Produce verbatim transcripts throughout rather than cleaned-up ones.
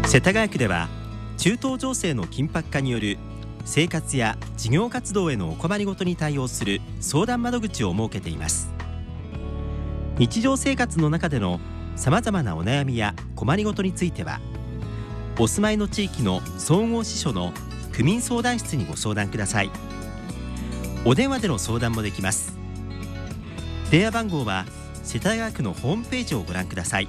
世田谷区では中東情勢の緊迫化による生活や事業活動へのお困りごとに対応する相談窓口を設けています。日常生活の中でのさまざまなお悩みや困りごとについては、お住まいの地域の総合支所の区民相談室にご相談ください。お電話での相談もできます。電話番号は世田谷区のホームページをご覧ください。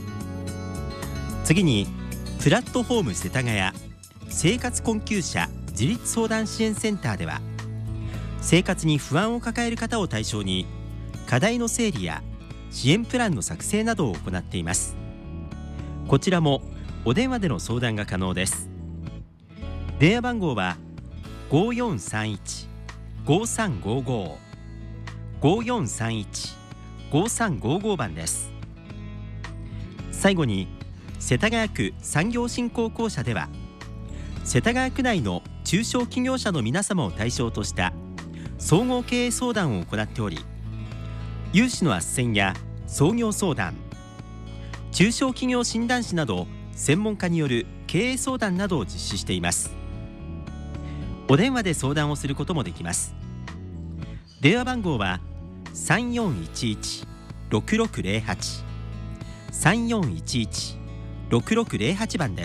次にプラットフォーム世田谷生活困窮者自立相談支援センターでは、生活に不安を抱える方を対象に課題の整理や支援プランの作成などを行っています。こちらもお電話での相談が可能です。電話番号は ごよんさんいち ごさんごご ごよんさんいち ごさんごご 番です。最後に世田谷区産業振興公社では、世田谷区内の中小企業者の皆様を対象とした総合経営相談を行っており、融資の斡旋や創業相談、中小企業診断士など専門家による経営相談などを実施しています。お電話で相談をすることもできます。電話番号は さんよんいちいち ろくろくぜろはち さんよんいちいち ろくろくぜろはち 番です。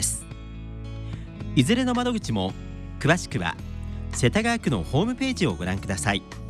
いずれの窓口も詳しくは世田谷区のホームページをご覧ください。